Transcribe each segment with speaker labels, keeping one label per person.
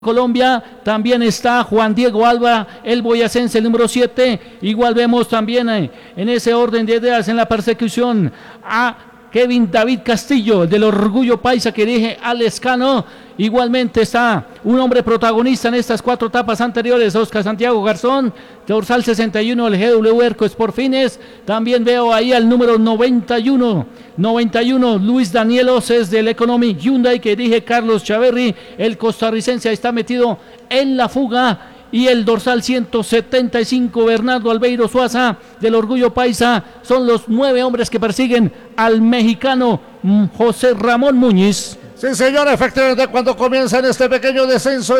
Speaker 1: Colombia, también está Juan Diego Alba, el boyacense, el número 7. Igual vemos también en ese orden de ideas en la persecución a Kevin David Castillo, del Orgullo Paisa, que dirige al Escano. Igualmente está un hombre protagonista en estas 4 etapas anteriores, Oscar Santiago Garzón, dorsal 61, el GW Erco Sportfines. También veo ahí al número 91, Luis Daniel Oces, del Economic Hyundai, que dirige Carlos Chaverri, el costarricense está metido en la fuga. Y el dorsal 175, Bernardo Albeiro Suaza, del Orgullo Paisa. Son los 9 hombres que persiguen al mexicano José Ramón Muñiz.
Speaker 2: Sí, señor, efectivamente, cuando comienza en este pequeño descenso,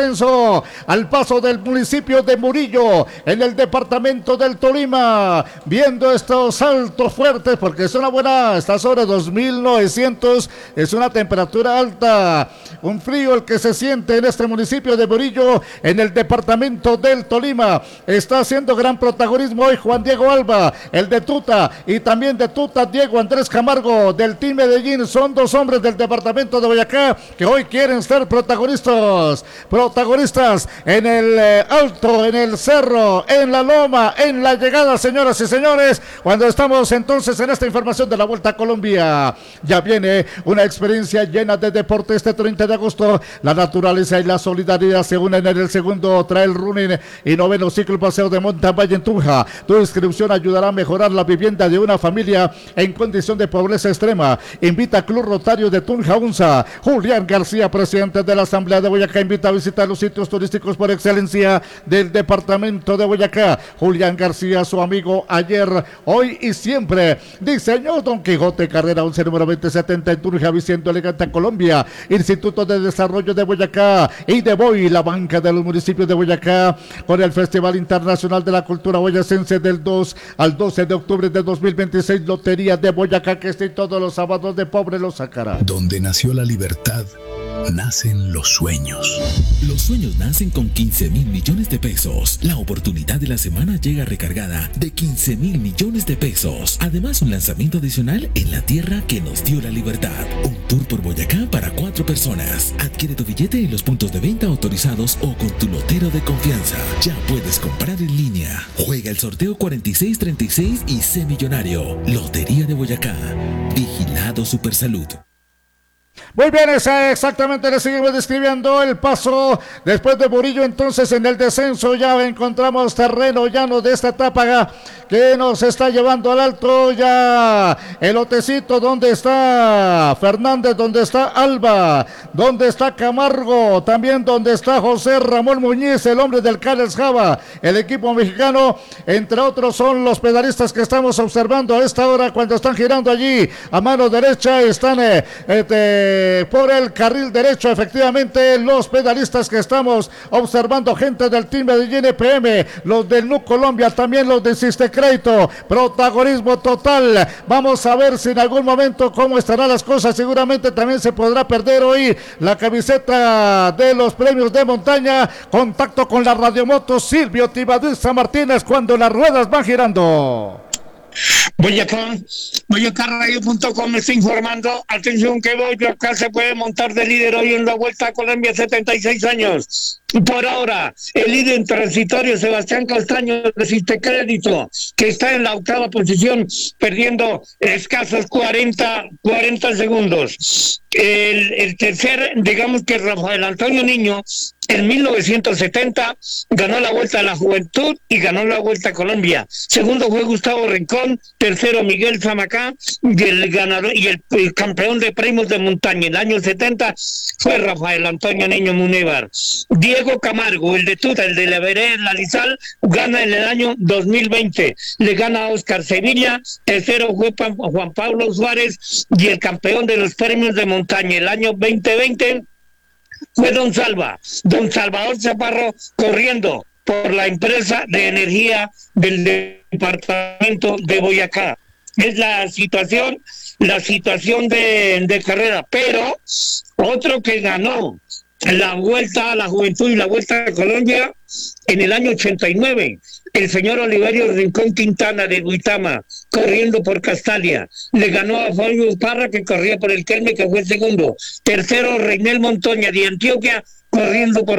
Speaker 2: al paso del municipio de Murillo, en el departamento del Tolima, viendo estos saltos fuertes, porque es una buena, está sobre 2.900, es una temperatura alta, un frío el que se siente en este municipio de Murillo, en el departamento del Tolima. Está haciendo gran protagonismo hoy Juan Diego Alba, el de Tuta, y también de Tuta Diego Andrés Camargo, del Team Medellín. Son 2 hombres del departamento de Boyacá que hoy quieren ser protagonistas en el alto, en el cerro, en la loma, en la llegada, señoras y señores, cuando estamos entonces en esta información de la Vuelta a Colombia. Ya viene una experiencia llena de deporte este 30 de agosto, la naturaleza y la solidaridad se unen en el segundo trail running y 9º ciclo paseo de mountain bike en Tunja. Tu inscripción ayudará a mejorar la vivienda de una familia en condición de pobreza extrema. Invita Club Rotario de Tunja UNSA. Julián García, presidente de la Asamblea de Boyacá, invita a visitar los sitios turísticos por excelencia del departamento de Boyacá. Julián García, su amigo ayer, hoy y siempre. Diseñó Don Quijote, carrera 11, número 2070 en Tunja, vistiendo elegante a Colombia. Instituto de Desarrollo de Boyacá y de Boy, la banca de los municipios de Boyacá, con el Festival Internacional de la Cultura Boyacense del 2 al 12 de octubre de 2026. Lotería de Boyacá, que está todos los sábados, de pobre lo sacará.
Speaker 3: Donde nació la libertad, nacen los sueños.
Speaker 4: Los sueños nacen con 15,000 millones de pesos. La oportunidad de la semana llega recargada de 15,000 millones de pesos. Además, un lanzamiento adicional en la tierra que nos dio la libertad. Un tour por Boyacá para 4 personas. Adquiere tu billete en los puntos de venta autorizados o con tu lotero de confianza. Ya puedes comprar en línea. Juega el sorteo 4636 y sé millonario. Lotería de Boyacá. Vigilado Supersalud.
Speaker 2: Muy bien, exactamente, le seguimos describiendo el paso después de Murillo. Entonces en el descenso ya encontramos terreno llano de esta etapa que nos está llevando al alto. Ya el lotecito, donde está Fernández, donde está Alba, donde está Camargo, también donde está José Ramón Muñiz, el hombre del Carles Java, el equipo mexicano, entre otros son los pedalistas que estamos observando a esta hora cuando están girando allí a mano derecha. Están por el carril derecho, efectivamente, los pedalistas que estamos observando, gente del Team Medellín EPM, los del NU Colombia, también los de Siste Crédito, protagonismo total. Vamos a ver si en algún momento cómo estarán las cosas. Seguramente también se podrá perder hoy la camiseta de los premios de montaña. Contacto con la radiomoto Silvio Tibadista Martínez cuando las ruedas van girando.
Speaker 5: Boyacá Radio.com está informando. Atención que Boyacá se puede montar de líder hoy en la Vuelta a Colombia, 76 años. Por ahora, el líder transitorio Sebastián Castaño de Siste Crédito, que está en la 8ª posición, perdiendo escasos 40 segundos. El tercer, digamos que Rafael Antonio Niño, en 1970 ganó la Vuelta a la Juventud y ganó la Vuelta a Colombia. Segundo fue Gustavo Rincón, tercero Miguel Zamacá, y el ganador y el campeón de premios de montaña en el año 70 fue Rafael Antonio Niño Munévar. Diego Camargo, el de Tuta, el de la Vereda en la Lizal, gana en el año 2020. Le gana a Oscar Sevilla, tercero fue Juan Pablo Suárez, y el campeón de los premios de montaña el año 2020 fue Don Salvador Chaparro, corriendo por la empresa de energía del departamento de Boyacá. Es la situación de carrera, pero otro que ganó la Vuelta a la Juventud y la Vuelta a Colombia en el año 89, el señor Oliverio Rincón Quintana de Duitama, corriendo por Castalia. Le ganó a Fabio Parra, que corría por el Kelme, que fue el segundo. Tercero, Reinel Montoña de Antioquia, corriendo por